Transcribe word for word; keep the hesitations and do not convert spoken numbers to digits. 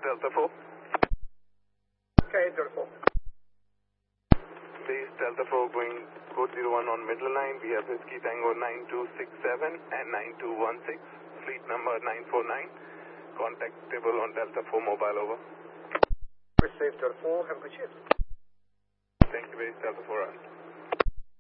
Delta four. Okay, Delta four. Base Delta four going code zero one on middle line. We have Whiskey Tango nine two six seven and nine two one six. Fleet number nine four nine. Contactable on Delta four mobile over. Received Delta four, have a good shift. Thank you, base Delta four.